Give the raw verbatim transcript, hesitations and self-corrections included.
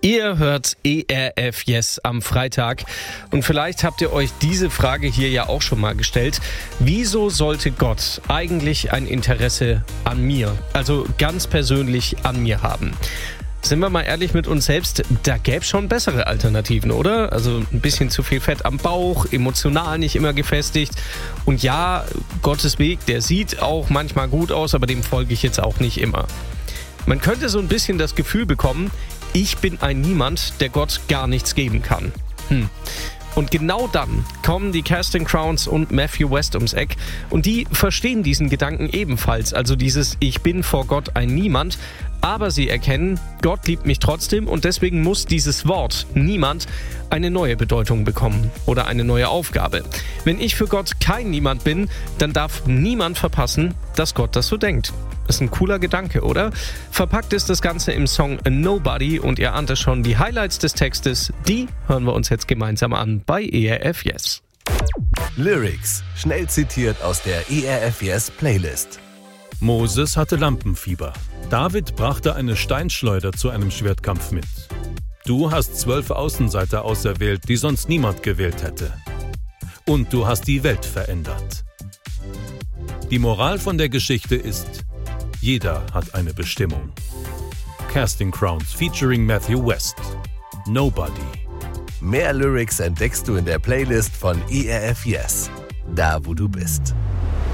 Ihr hört E R F Yes am Freitag und vielleicht habt ihr euch diese Frage hier ja auch schon mal gestellt. Wieso sollte Gott eigentlich ein Interesse an mir, also ganz persönlich an mir haben? Sind wir mal ehrlich mit uns selbst, da gäbe es schon bessere Alternativen, oder? Also ein bisschen zu viel Fett am Bauch, emotional nicht immer gefestigt. Und ja, Gottes Weg, der sieht auch manchmal gut aus, aber dem folge ich jetzt auch nicht immer. Man könnte so ein bisschen das Gefühl bekommen, ich bin ein Niemand, der Gott gar nichts geben kann. Hm. Und genau dann kommen die Casting Crowns und Matthew West ums Eck und die verstehen diesen Gedanken ebenfalls, also dieses Ich bin vor Gott ein Niemand, aber sie erkennen, Gott liebt mich trotzdem und deswegen muss dieses Wort Niemand eine neue Bedeutung bekommen oder eine neue Aufgabe. Wenn ich für Gott kein Niemand bin, dann darf niemand verpassen, dass Gott das so denkt. Das ist ein cooler Gedanke, oder? Verpackt ist das Ganze im Song Nobody und ihr ahnt es schon, die Highlights des Textes, die hören wir uns jetzt gemeinsam an bei E R F Yes. Lyrics, schnell zitiert aus der E R F Yes Playlist. Moses hatte Lampenfieber. David brachte eine Steinschleuder zu einem Schwertkampf mit. Du hast zwölf Außenseiter auserwählt, die sonst niemand gewählt hätte. Und du hast die Welt verändert. Die Moral von der Geschichte ist: Jeder hat eine Bestimmung. Casting Crowns featuring Matthew West. Nobody. Mehr Lyrics entdeckst du in der Playlist von E R F Yes. Da, wo du bist.